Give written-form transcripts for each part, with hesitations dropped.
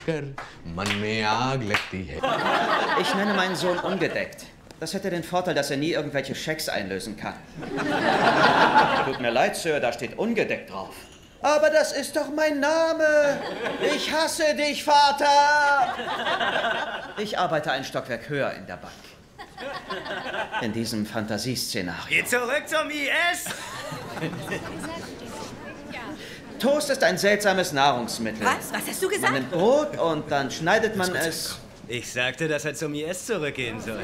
Ich nenne meinen Sohn ungedeckt. Das hätte den Vorteil, dass er nie irgendwelche Schecks einlösen kann. Tut mir leid, Sir, da steht ungedeckt drauf. Aber das ist doch mein Name. Ich hasse dich, Vater. Ich arbeite ein Stockwerk höher in der Bank. In diesem Fantasieszenario. Geh zurück zum IS! Toast ist ein seltsames Nahrungsmittel. Was? Was hast du gesagt? Man nimmt Brot und dann schneidet man es. Ich sagte, dass er zum IS zurückgehen soll.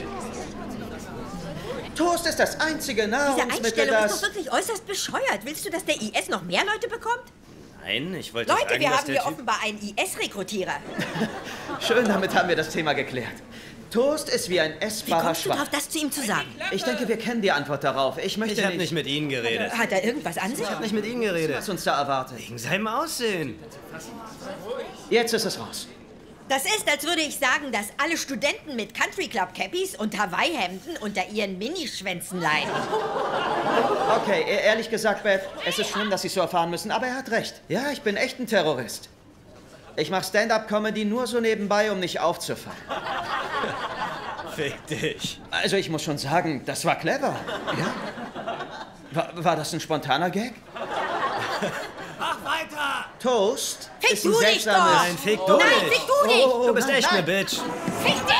Toast ist das einzige Diese Nahrungsmittel, Einstellung ist das... doch wirklich äußerst bescheuert. Willst du, dass der IS noch mehr Leute bekommt? Nein, ich wollte Leute, fragen, wir was haben der hier Typ... offenbar einen IS-Rekrutierer. Schön, damit haben wir das Thema geklärt. Toast ist wie ein Wie essbarer kommst du drauf, Schwamm. das zu ihm zu sagen? Ich denke, wir kennen die Antwort darauf. Ich möchte Ich habe nicht mit Ihnen geredet. Hat er irgendwas an sich? Ich habe nicht mit Ihnen geredet. Was uns da erwartet. Wegen seinem Aussehen. Jetzt ist es raus. Das ist, als würde ich sagen, dass alle Studenten mit Country Club Cappies und Hawaii-Hemden unter ihren Minischwänzen leiden. Okay, ehrlich gesagt, Beth, es ist schlimm, dass Sie so erfahren müssen, aber er hat recht. Ja, ich bin echt ein Terrorist. Ich mache Stand-up-Comedy nur so nebenbei, um nicht aufzufallen. Fick dich. Also ich muss schon sagen, das war clever. Ja? War das ein spontaner Gag? Mach weiter! Toast Fick ist ein du dich seltsames... doch! Nein, fick du Nein, dich! fick du dich! Oh, Du bist echt nein. eine Bitch. Fick dich!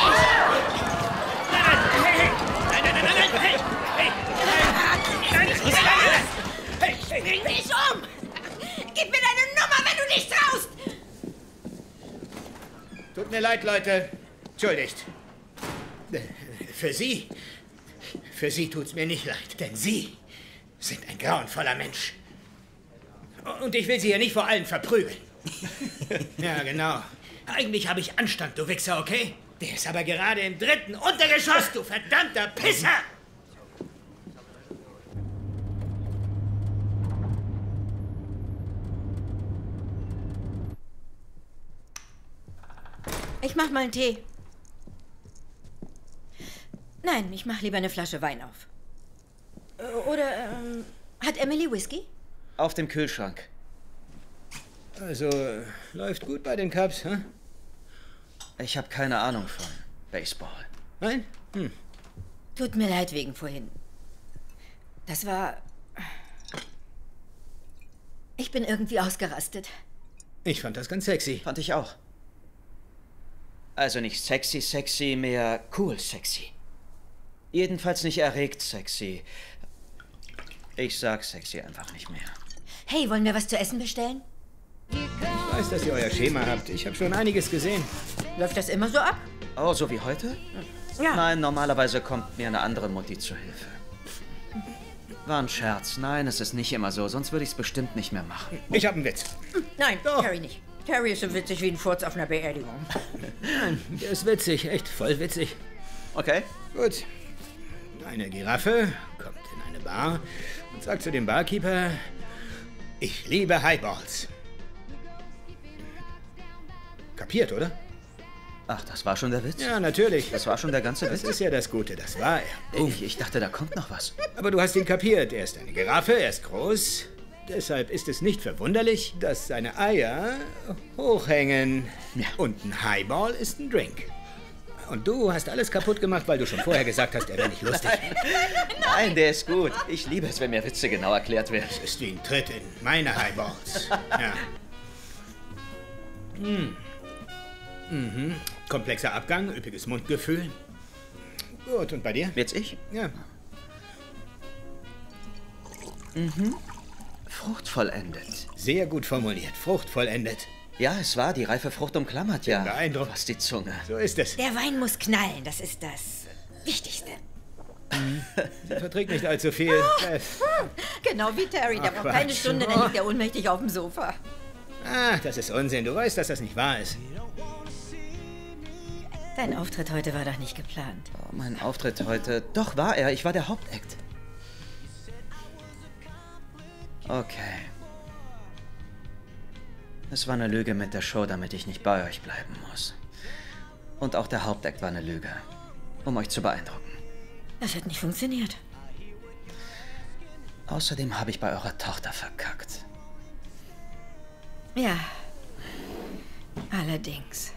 Bring mich um! Gib mir deine Nummer, wenn du nicht traust! Tut mir leid, Leute. Entschuldigt. Für Sie tut's mir nicht leid, denn Sie sind ein grauenvoller Mensch. Und ich will Sie hier nicht vor allen verprügeln. Ja, genau. Eigentlich habe ich Anstand, du Wichser, okay? Der ist aber gerade im 3. Untergeschoss, du verdammter Pisser! Ich mach mal einen Tee. Nein, ich mach lieber eine Flasche Wein auf. Oder, hat Emily Whisky? Auf dem Kühlschrank. Also, läuft gut bei den Cubs, hm? Ich habe keine Ahnung von Baseball. Nein? Tut mir leid wegen vorhin. Das war... Ich bin irgendwie ausgerastet. Ich fand das ganz sexy. Fand ich auch. Also nicht sexy, sexy, mehr cool, sexy. Jedenfalls nicht erregt, sexy. Ich sag sexy einfach nicht mehr. Hey, wollen wir was zu essen bestellen? Ich weiß, dass ihr euer Schema habt. Ich habe schon einiges gesehen. Läuft das immer so ab? Oh, so wie heute? Ja. Nein, normalerweise kommt mir eine andere Mutti zu Hilfe. War ein Scherz. Nein, es ist nicht immer so, sonst würde ich es bestimmt nicht mehr machen. Ich habe einen Witz. Nein, Doch. Carrie nicht. Carrie ist so witzig wie ein Furz auf einer Beerdigung. Nein, der ist witzig. Echt voll witzig. Okay. Gut. Eine Giraffe kommt in eine Bar und sagt zu dem Barkeeper, ich liebe Highballs. Kapiert, oder? Ach, das war schon der Witz? Ja, natürlich. Das war schon der ganze Das Witz? ist ja das Gute, das war er. Ich dachte, da kommt noch was. Aber du hast ihn kapiert. Er ist eine Giraffe, er ist groß. Deshalb ist es nicht verwunderlich, dass seine Eier hochhängen. Ja. Und ein Highball ist ein Drink. Und du hast alles kaputt gemacht, weil du schon vorher gesagt hast, er wäre nicht lustig. Nein, der ist gut. Ich liebe es, wenn mir Witze genau erklärt werden. Das ist wie ein Tritt in meine Highballs. Ja. Komplexer Abgang, üppiges Mundgefühl. Gut, und bei dir? Jetzt ich? Ja. Fruchtvollendet. Sehr gut formuliert. Fruchtvollendet. Ja, es war. Die reife Frucht umklammert ja. beeindruckt. Was die Zunge. So ist es. Der Wein muss knallen, das ist das Wichtigste. Sie verträgt nicht allzu viel. Genau wie Terry, der Ach, braucht keine Quatsch. Stunde, dann liegt er ohnmächtig auf dem Sofa. Ah, das ist Unsinn. Du weißt, dass das nicht wahr ist. Dein Auftritt heute war doch nicht geplant. Oh, mein Auftritt heute. Doch, war er. Ich war der Hauptakt. Okay. Es war eine Lüge mit der Show, damit ich nicht bei euch bleiben muss. Und auch der Hauptakt war eine Lüge, um euch zu beeindrucken. Das hat nicht funktioniert. Außerdem habe ich bei eurer Tochter verkackt. Ja. Allerdings.